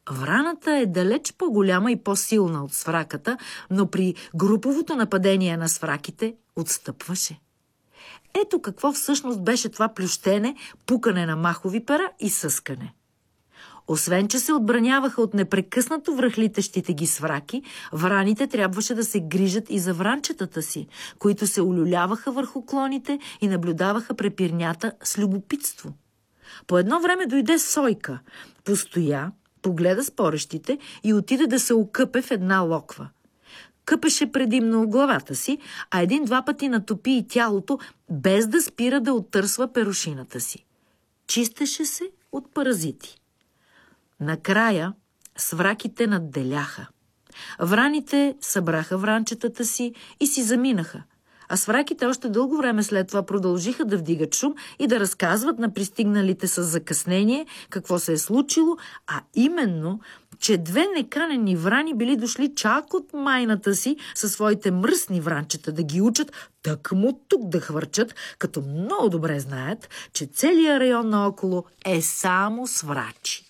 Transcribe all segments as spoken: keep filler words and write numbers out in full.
Враната е далеч по-голяма и по-силна от свраката, но при груповото нападение на свраките отстъпваше. Ето какво всъщност беше това плющене, пукане на махови пера и съскане. Освен, че се отбраняваха от непрекъснато връхлитащите ги свраки, враните трябваше да се грижат и за вранчетата си, които се улюляваха върху клоните и наблюдаваха препирнята с любопитство. По едно време дойде Сойка, постоя, погледа спорещите и отиде да се окъпе в една локва. Къпеше предимно главата си, а един-два пъти натопи и тялото, без да спира да оттърсва перушината си. Чистеше се от паразити. Накрая свраките надделяха. Враните събраха вранчетата си и си заминаха, а свраките още дълго време след това продължиха да вдигат шум и да разказват на пристигналите с закъснение какво се е случило, а именно, че две неканени врани били дошли чак от майната си със своите мръсни вранчета да ги учат тъкмо тук да хвърчат, като много добре знаят, че целият район наоколо е само сврачи.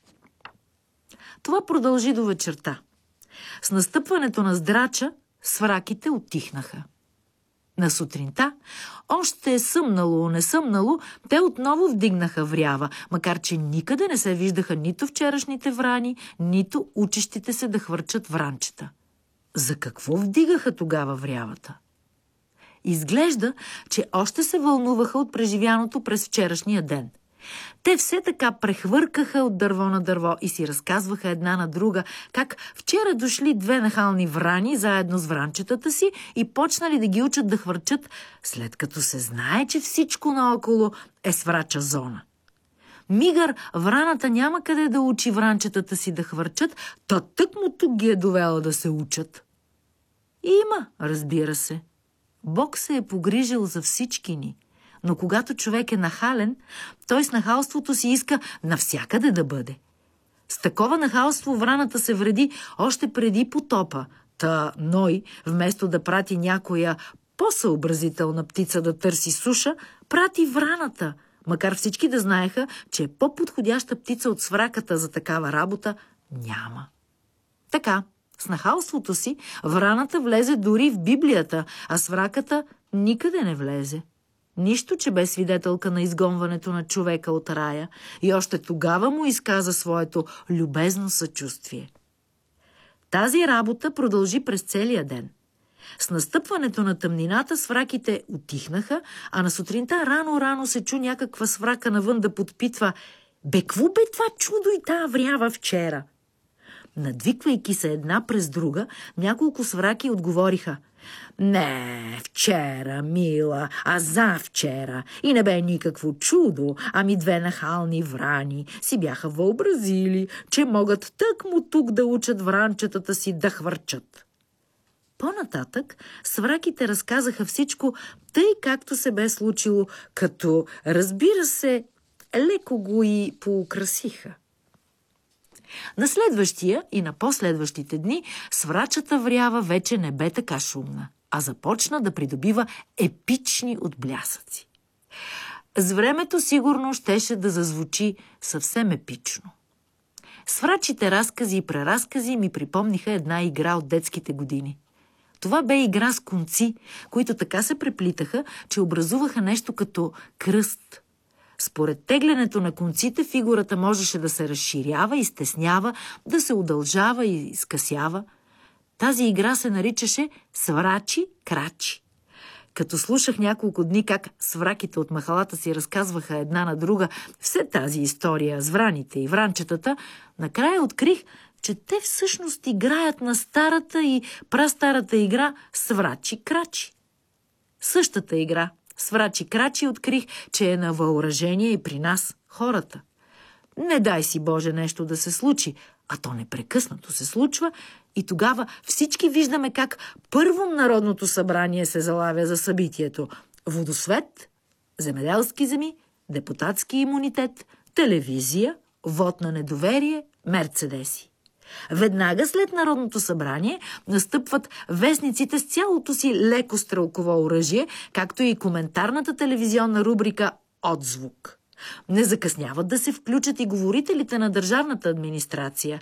Това продължи до вечерта. С настъпването на здрача свраките утихнаха. На сутринта, още е съмнало, не съмнало, те отново вдигнаха врява, макар че никъде не се виждаха нито вчерашните врани, нито учещите се да хвърчат вранчета. За какво вдигаха тогава врявата? Изглежда, че още се вълнуваха от преживяното през вчерашния ден. Те все така прехвъркаха от дърво на дърво и си разказваха една на друга, как вчера дошли две нахални врани заедно с вранчетата си и почнали да ги учат да хвърчат, след като се знае, че всичко наоколо е сврача зона. Мигър враната няма къде да учи вранчетата си да хвърчат, то тъкмо тук ги е довела да се учат. Има, разбира се. Бог се е погрижил за всички ни. Но когато човек е нахален, той с нахалството си иска навсякъде да бъде. С такова нахалство враната се вреди още преди потопа. Та Ной, вместо да прати някоя по-съобразителна птица да търси суша, прати враната, макар всички да знаеха, че по-подходяща птица от свраката за такава работа няма. Така, с нахалството си, враната влезе дори в Библията, а свраката никъде не влезе. Нищо, че бе свидетелка на изгонването на човека от рая и още тогава му изказа своето любезно съчувствие. Тази работа продължи през целия ден. С настъпването на тъмнината свраките утихнаха, а на сутринта рано-рано се чу някаква сврака навън да подпитва: «Бе, кво бе това чудо и тая врява вчера?» Надвиквайки се една през друга, няколко свраки отговориха: «Не, вчера, мила, а завчера. И не бе никакво чудо, ами две нахални врани си бяха въобразили, че могат тъкмо тук да учат вранчетата си да хвърчат». По-нататък свраките разказаха всичко тъй, както се бе случило, като, разбира се, леко го и поукрасиха. На следващия и на последващите дни сврачата врява вече не бе така шумна, а започна да придобива епични отблясъци. С времето сигурно щеше да зазвучи съвсем епично. Сврачите разкази и преразкази ми припомниха една игра от детските години. Това бе игра с конци, които така се преплитаха, че образуваха нещо като кръст. Според теглянето на конците фигурата можеше да се разширява и стеснява, да се удължава и скъсява. Тази игра се наричаше сврачи-крачи. Като слушах няколко дни как свраките от махалата си разказваха една на друга все тази история с враните и вранчетата, накрая открих, че те всъщност играят на старата и прастарата игра сврачи-крачи. Същата игра сврачи-крачи открих, че е на въоръжение и при нас, хората. Не дай си Боже нещо да се случи, а то непрекъснато се случва, и тогава всички виждаме как първо Народното събрание се залавя за събитието: водосвет, земеделски земи, депутатски имунитет, телевизия, вод на недоверие, мерцедеси. Веднага след Народното събрание настъпват вестниците с цялото си леко стрелково оръжие, както и коментарната телевизионна рубрика «Отзвук». Не закъсняват да се включат и говорителите на държавната администрация.